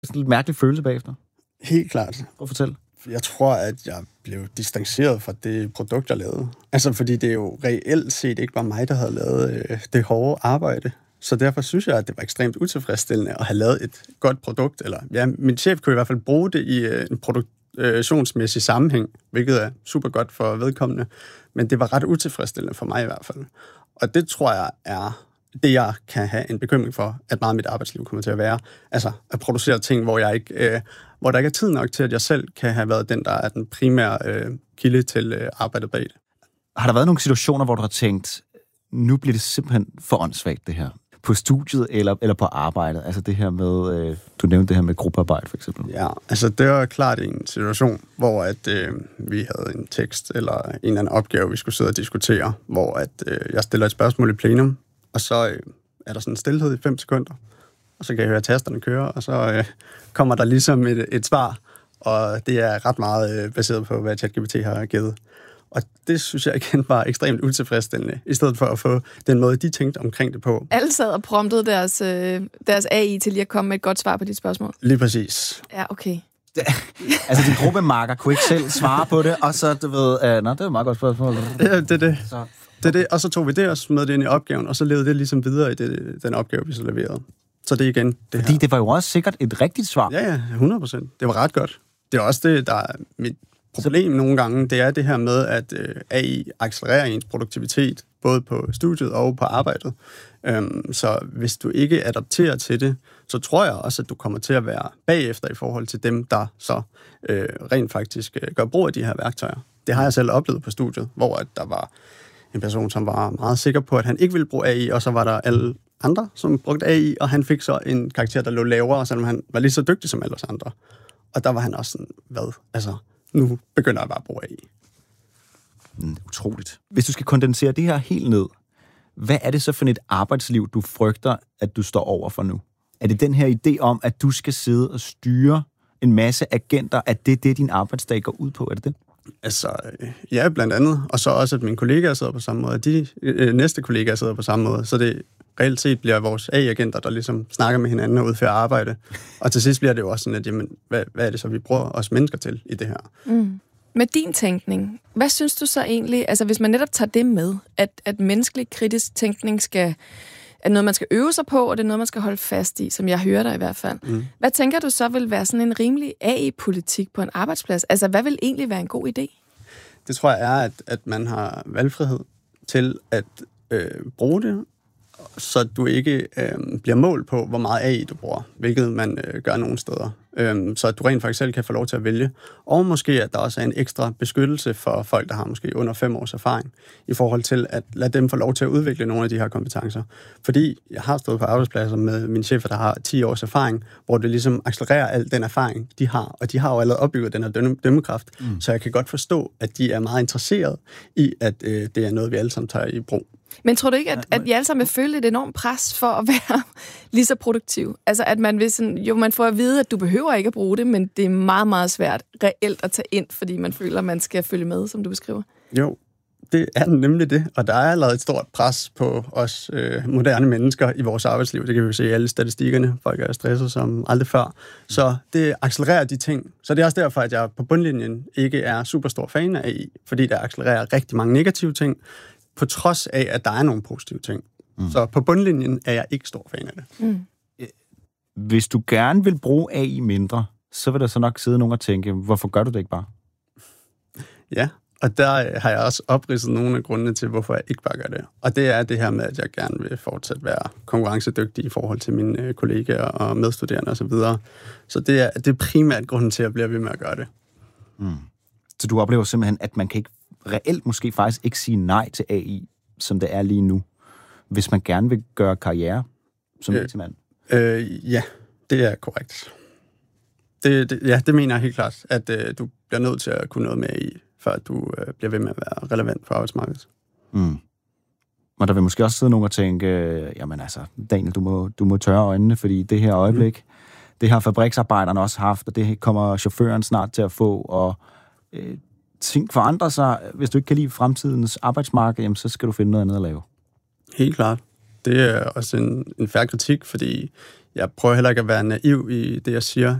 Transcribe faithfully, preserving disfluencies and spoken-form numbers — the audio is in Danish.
er en lidt mærkelig følelse bagefter. Helt klart. Prøv at fortælle. Jeg tror, at jeg blev distanceret fra det produkt, jeg lavede. Altså, fordi det jo reelt set ikke var mig, der havde lavet øh, det hårde arbejde. Så derfor synes jeg, at det var ekstremt utilfredsstillende at have lavet et godt produkt. Eller ja, min chef kunne i hvert fald bruge det i øh, en produktionsmæssig sammenhæng, hvilket er super godt for vedkommende. Men det var ret utilfredsstillende for mig i hvert fald. Og det tror jeg er det, jeg kan have en bekymring for, at meget af mit arbejdsliv kommer til at være. Altså at producere ting, hvor jeg ikke, øh, hvor der ikke er tid nok til, at jeg selv kan have været den, der er den primære øh, kilde til øh, arbejdet bag det. Har der været nogle situationer, hvor du har tænkt, nu bliver det simpelthen for åndssvagt, det her? På studiet eller, eller på arbejdet? Altså det her med, øh, du nævnte det her med gruppearbejde for eksempel. Ja, altså det var klart en situation, hvor at, øh, vi havde en tekst eller en eller anden opgave, vi skulle sidde og diskutere, hvor at, øh, jeg stiller et spørgsmål i plenum, og så øh, er der sådan en stillhed i fem sekunder, og så kan jeg høre tasterne køre, og så øh, kommer der ligesom et, et svar, og det er ret meget øh, baseret på, hvad ChatGPT har givet. Og det synes jeg igen var ekstremt utilfredsstillende, i stedet for at få den måde, de tænkte omkring det på. Alle sad og promptede deres, øh, deres A I til lige at komme med et godt svar på dit spørgsmål. Lige præcis. Ja, okay. Altså, din gruppemarker kunne ikke selv svare på det, og så, du ved, øh, nå, det er et meget godt spørgsmål. Ja, det er det. Så. det, er det. Og så tog vi det og smed det ind i opgaven, og så levede det ligesom videre i det, den opgave, vi så leverede. Så det er igen det Fordi her. det var jo også sikkert et rigtigt svar. Ja, ja, hundrede procent. Det var ret godt. Det er også det, der er mit problem nogle gange, det er det her med, at øh, A I accelererer ens produktivitet, både på studiet og på arbejdet. Øhm, så hvis du ikke adapterer til det, så tror jeg også, at du kommer til at være bagefter i forhold til dem, der så øh, rent faktisk øh, gør brug af de her værktøjer. Det har jeg selv oplevet på studiet, hvor at der var en person, som var meget sikker på, at han ikke ville bruge A I, og så var der alle andre, som brugte A I, og han fik så en karakter, der lå lavere, selvom han var lige så dygtig som alle os andre. Og der var han også sådan, hvad? Altså, nu begynder jeg bare at bruge A I. Mm, utroligt. Hvis du skal kondensere det her helt ned, hvad er det så for et arbejdsliv, du frygter, at du står over for nu? Er det den her idé om, at du skal sidde og styre en masse agenter, at det er det, din arbejdsdag går ud på? Er det det? Altså, ja, blandt andet. Og så også, at mine kollegaer sidder på samme måde, og de øh, næste kollegaer sidder på samme måde. Så det reelt set bliver vores A I-agenter, der ligesom snakker med hinanden og udfører arbejde. Og til sidst bliver det jo også sådan, at jamen, hvad, hvad er det så, vi bruger os mennesker til i det her? Mm. Med din tænkning, hvad synes du så egentlig, altså hvis man netop tager det med, at, at menneskelig kritisk tænkning skal, er noget, man skal øve sig på, og det er noget, man skal holde fast i, som jeg hører dig i hvert fald. Mm. Hvad tænker du så vil være sådan en rimelig A I-politik på en arbejdsplads? Altså, hvad vil egentlig være en god idé? Det tror jeg er, at, at man har valgfrihed til at øh, bruge det, så du ikke øh, bliver målt på, hvor meget A I du bruger, hvilket man øh, gør nogle steder. Øh, så at du rent faktisk selv kan få lov til at vælge. Og måske, at der også er en ekstra beskyttelse for folk, der har måske under fem års erfaring, i forhold til at lade dem få lov til at udvikle nogle af de her kompetencer. Fordi jeg har stået på arbejdspladser med mine chefer, der har ti års erfaring, hvor det ligesom accelererer al den erfaring, de har. Og de har jo allerede opbygget den her dømme, dømmekraft, mm. så jeg kan godt forstå, at de er meget interesserede i, at øh, det er noget, vi alle sammen tager i brug. Men tror du ikke, at, at I alle sammen vil føle et enormt pres for at være lige så produktiv? Altså, at man vil sådan, jo, man får at vide, at du behøver ikke at bruge det, men det er meget, meget svært reelt at tage ind, fordi man føler, at man skal følge med, som du beskriver. Jo, det er nemlig det, og der er allerede et stort pres på os øh, moderne mennesker i vores arbejdsliv. Det kan vi jo se i alle statistikkerne. Folk er stresset som aldrig før. Så det accelererer de ting. Så det er også derfor, at jeg på bundlinjen ikke er super stor fan af A I, fordi der accelererer rigtig mange negative ting, på trods af, at der er nogle positive ting. Mm. Så på bundlinjen er jeg ikke stor fan af det. Mm. Hvis du gerne vil bruge A I mindre, så vil der så nok sidde nogen og tænke, hvorfor gør du det ikke bare? Ja, og der har jeg også opridset nogle af grundene til, hvorfor jeg ikke bare gør det. Og det er det her med, at jeg gerne vil fortsat være konkurrencedygtig i forhold til mine kollegaer og medstuderende osv. Så, videre. Så det er, det er primært grunden til, at jeg bliver ved med at gøre det. Mm. Så du oplever simpelthen, at man kan ikke reelt måske faktisk ikke sige nej til A I, som det er lige nu, hvis man gerne vil gøre karriere som øh, I T-mand? Øh, ja, det er korrekt. Det, det, ja, det mener jeg helt klart, at øh, du bliver nødt til at kunne noget med A I, før du øh, bliver ved med at være relevant for arbejdsmarkedet. Mm. Og der vil måske også sidde nogen og tænke, øh, jamen altså, Daniel, du må, du må tørre øjnene, fordi det her øjeblik, mm. det har fabriksarbejderne også haft, og det kommer chaufføren snart til at få, og øh, ting forandrer sig. Hvis du ikke kan lide fremtidens arbejdsmarked, jamen, så skal du finde noget andet at lave. Helt klart. Det er også en, en fair kritik, fordi jeg prøver heller ikke at være naiv i det, jeg siger.